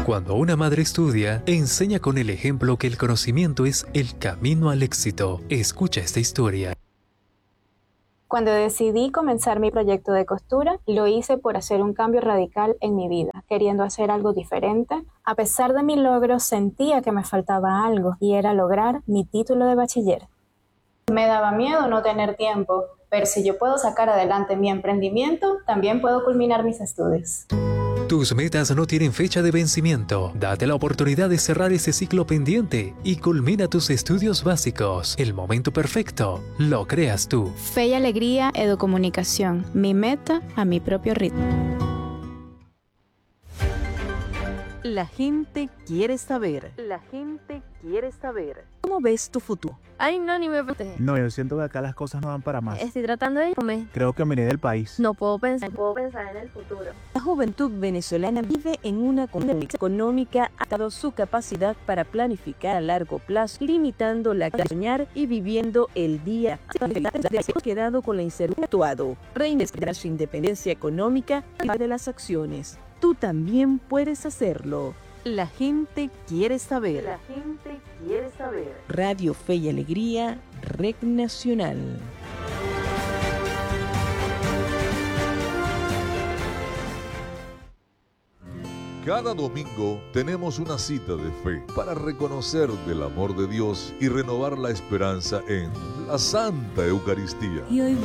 Cuando una madre estudia, enseña con el ejemplo que el conocimiento es el camino al éxito. Escucha esta historia. Cuando decidí comenzar mi proyecto de costura, lo hice por hacer un cambio radical en mi vida, queriendo hacer algo diferente. A pesar de mi logro, sentía que me faltaba algo y era lograr mi título de bachiller. Me daba miedo no tener tiempo, pero si yo puedo sacar adelante mi emprendimiento, también puedo culminar mis estudios. Tus metas no tienen fecha de vencimiento. Date la oportunidad de cerrar ese ciclo pendiente y culmina tus estudios básicos. El momento perfecto lo creas tú. Fe y Alegría Educomunicación. Mi meta a mi propio ritmo. La gente quiere saber. La gente quiere saber. ¿Cómo ves tu futuro? Ay, no, ni me preguntes. No, yo siento que acá las cosas no van para más. Estoy tratando de irme. Creo que me iré del país. No puedo pensar en el futuro. La juventud venezolana vive en una condición económica ha dado su capacidad para planificar a largo plazo, limitando la capacidad de soñar y viviendo el día. Hemos quedado con la incertidumbre actuado. Reintegrar su independencia económica de las acciones. Tú también puedes hacerlo. La gente quiere saber. La gente quiere saber. Radio Fe y Alegría, Red Nacional. Cada domingo tenemos una cita de fe para reconocer del amor de Dios y renovar la esperanza en la Santa Eucaristía. Y hoy